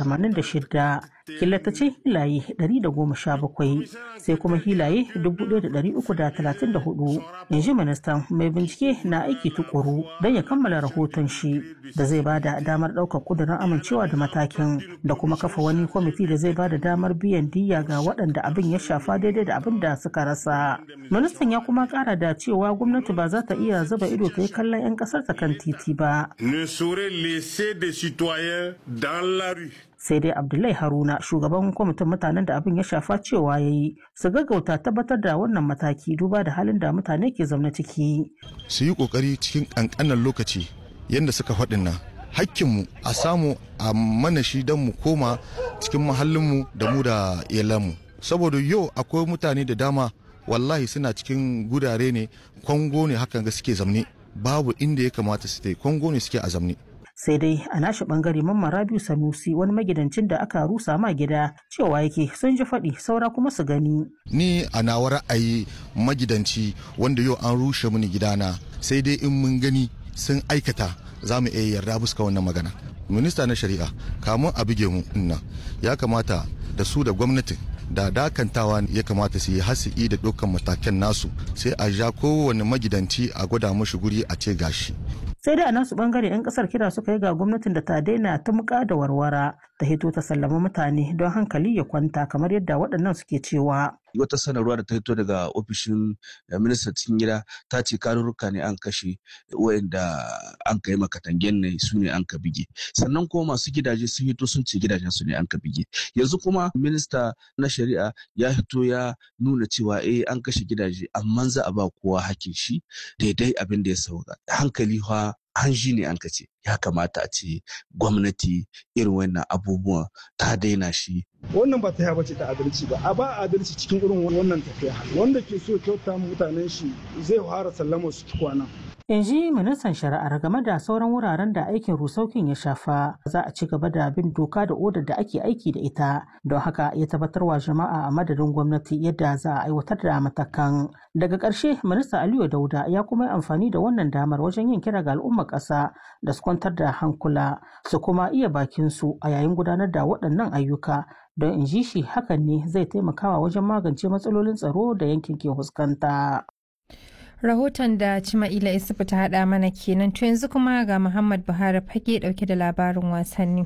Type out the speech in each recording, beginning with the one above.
86, killatacen hilaye 117, sai kuma hilaye 1,334. Inji ministan, mai bincike na aiki tukuru don ya kammala rahoton shi da zai bada damar ɗaukar ƙudurin amincewa da matakin da kuma kafa wani kwamiti da zai bada damar biyan diyya ga waɗanda abin ya shafa daidai da abin da suka rasa. Ministan ya kuma ƙara da cewa gwamnati ba za ta iya zuba ido ta yi kallon 'yan ƙasar ta kan titi ba. Sai dai Abdullahi Haruna, shugaban kwamitin mutanen da abin ya shafa, cewa ya yi su gaggauta tabbatar da wannan mataki duba da halin da mutane ke zaune ciki. Su yi kokari cikin ƙanƙanan lokaci yadda suka faɗin nan, hakkinmu a samu a mana shi don mu koma cikin mahallinmu da mu da iyalanmu. Saboda yau akwai mutane da dama wallahi suna cikin gurare ne, Kongo ne hakan ga suke zamne, babu inda ya kamata su tai, Kongo ne suke a zamne. Sai dai a nashi bangare Mamman Rabiu Sanusi, wani magidancin da aka rusa ma gida, cewa yake sun ji faɗi saura kuma su gani. Ni a nawa ra'ayi magidanci wanda yau an rushe mini gidana, sai dai in mun gani sun aikata za mu iya yarda buska wannan magana. Minista na shari'a kamun a buge mu inna ya kamata da su da gwamnatin da dakantawa ya kamata su yi hasi'i da dukkan matakan nasu, sai a ja kowane magidanci a gwada mashi guri a ce gashi. Sai dai a nasu bangare 'yan kasar kira suka yi ga gwamnatin da ta daina ta muka da warwara, ta hito ta sallama mutane don hankali ya kwanta, kamar yadda waɗannan suke cewa. Wata sanarwa da ta hito daga ofishin ministan cikin gida ta ce karurruka ne an kashe, wa'anda an kai makatangen ne su ne an ka bige, sannan kuma masu gidaje sun hito sun ce gidajen su ne an ka bige. Yanzu kuma minista na shari'a ya hito ya nuna cewa an kashe gidaje amma za a ba kowa hakkin shi daidai abin da ya sauka. Hankali hanji ne an kace ya kamata a ce gwamnati irin wannan abubuwan ta daina shi. Wannan ba ta bace ta adalci ba, a ba adalci cikin irin wannan tafiya. Wanda ke so kyauta mutanen shi zai fara sallama su kwana. In ji ministan shari'ar, game da sauran wuraren da aikin rusaukin ya shafa, za a ci gaba da bin doka da odar da ake aiki da ita, don haka ya tabbatar wa jama'a a madadin gwamnati yadda za a aiwatar da matakan. Daga ƙarshe, minista Aliyu Dauda ya kuma yi amfani da wannan damar wajen yin kira ga al'ummar ƙasa da su kwantar da hankula, su kuma iya bakin su a yayin gudanar da waɗannan ayyuka, don in ji shi hakan ne zai taimakawa wajen magance matsalolin tsaro da yankin ke fuskanta. Rahoton da Cima'ila Isufu ta haɗa mana kenan. To yanzu kuma ga Muhammad Buhari fage ɗauke da labarin wasanni.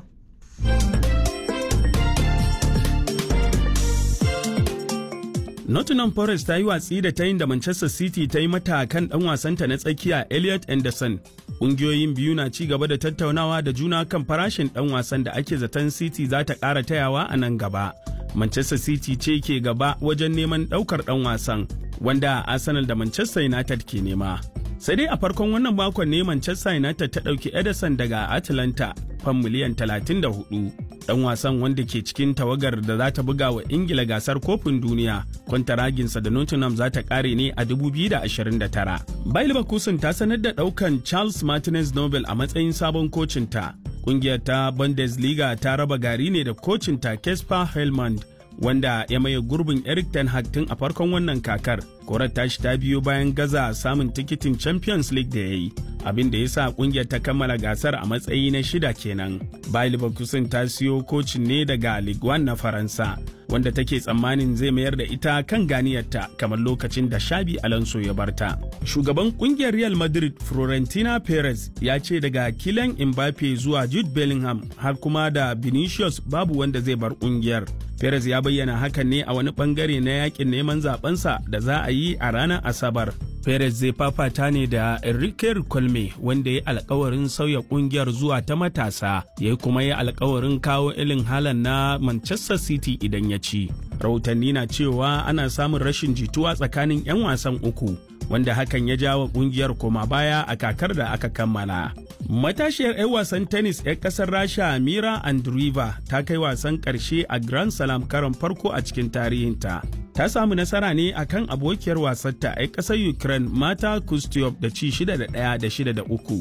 Nottingham Forest ta yi watsi da tayin da Manchester City ta yi mata kan ɗan wasanta na tsakiya Elliot Anderson. Ƙungiyoyin biyu na ci gaba da tattaunawa da juna kan farashin ɗan wasan da ake zaton City za ta ƙara tayawa a nan gaba. Manchester City ce ke gaba wajen neman ɗaukar ɗan wasan, wanda Arsenal da Manchester United ke nema. Sai dai a farkon wannan makon ne Manchester United ta ɗauki Ederson daga Atlanta fan miliyan 34. Ɗan wasan wanda ke cikin tawagar da za ta buga wa Ingila gasar kofin duniya, kwantaraginsa da Nottingham za ta ƙare ne a 2029. Bayer Leverkusen ta sanar da ɗaukan Charles Martinez Nobel a matsayin sabon kocinta. Ƙungiyar ta Bundesliga ta raba gari ne da kocinta Kasper Hellmann, wanda ya maye gurbin Erik ten Hag tun a farkon wannan kakar. Korar tashi ta biyo bayan gaza samun tikitin Champions League da ya yi, abin da ya sa kungiyar ta kammala gasar a matsayi na 6 kenan. Bayer Leverkusen ta siyo kocin ne daga Ligue 1 na Faransa, wanda take tsammanin zai mayar da ita kan ganiyarta kamar lokacin da Xabi Alonso ya barta. Shugaban kungiyar Real Madrid Florentino Perez ya ce daga Kylian Mbappe zuwa Jude Bellingham har kuma da Vinicius babu wanda zai bar kungiyar. Perez ya bayyana hakan ne a wani bangare na yakin neman zabensa da za a yi a ranar Asabar. Perez zai fafata ne da Enrique Colme, wanda ya alkawarin sauya kungiyar zuwa ta matasa, ya kuma yi alkawarin kawo Erling Haaland na Manchester City idan ya ci. Rahotanni na cewa ana samun rashin jituwa tsakanin 'yan wasan uku, wanda hakan ya jawo kungiyar koma baya a kakar da aka kammala. Matashiyar 'yan wasan tennis 'yan kasar Rasha Mira Andreeva ta kai wasan karshe a Grand Slam karon farko a cikin tarihinta. Ta samu nasara ne akan abokiyar wasarta 'yan kasar Ukraine Mata Kustyov da ci 6-1 da 6-3.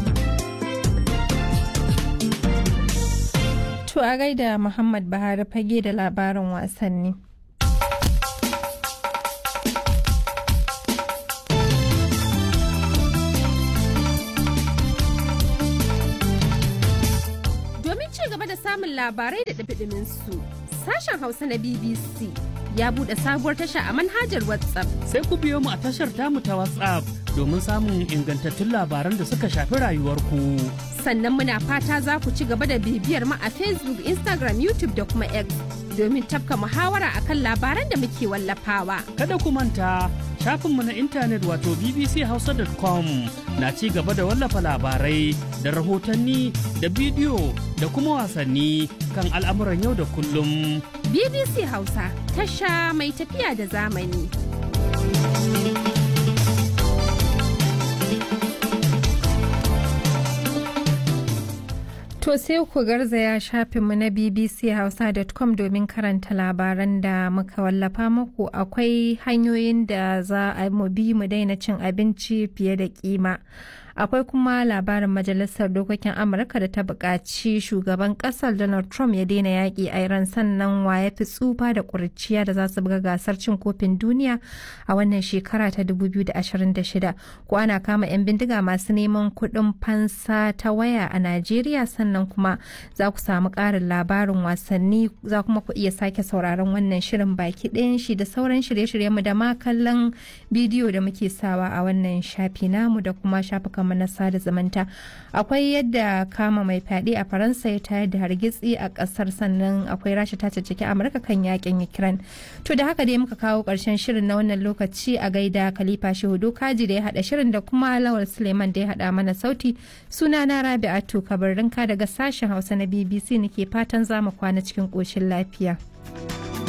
To a gaida Muhammad Buhari fage da labarin wasanni. Domin ci gaba da samun labarai da ɗumi su. Sashen Hausa na BBC ya buɗe sabuwar tasha a manhajar WhatsApp. Sai ku biyo mu a tashar tamu ta WhatsApp domin samun ingantattun labaran da suka shafi rayuwarku. Sannan muna fata za ku ci gaba da bibiyar mu a Facebook, Instagram, YouTube da kuma X domin tafka muhawara akan labaran da muke wallafawa. Kada ku manta shafinmu na intanet wato bbchausa.com na ci gaba da wallafa labarai da rahotanni da bidiyo da kuma wasanni kan al'amuran yau da kullum. BBC Hausa, tasha mai tafiya da zamani. To sai ku garzaya shafinmu na bbchausa.com domin karanta labaran da muka wallafa muku. Akwai hanyoyin da za a mu bi mu daina cin abinci fiye da kima. Akwai kuma labarin Majalisar Dokokin Amurka da ta buƙaci shugaban ƙasar Donald Trump ya daina yaƙi a Iran, sannan wa ya fi tsufa da ƙuriciya da za su buga gasar cin kofin duniya a wannan shekara ta 2026. Ko ana kama 'yan bindiga masu neman kuɗin fansa ta waya a Najeriya, sannan kuma za ku samu ƙarin labarin wasanni, za kuma ku iya sake sauraron wannan shirin baki ɗayan shi da sauran shirye-shiryenmu da ma kallon bidiyo da muke sawa a wannan shafi namu da kuma shafukan na sada zumunta. Akwai yadda kama mai fyaɗe a Faransa ya tayar da hargitsi a ƙasar, sannan akwai Rasha ta caccaki Amurka kan yakin Ukraine. To da haka dai muka kawo ƙarshen shirin na wannan lokaci. A gaida Khalifa Shehu Kaji da ya haɗa shirin da kuma Lawal Suleiman da ya haɗa mana sauti. Suna na Rabi'atu Kabarrinka daga sashen Hausa na BBC nake fatan za mu kwana cikin ƙoshin lafiya.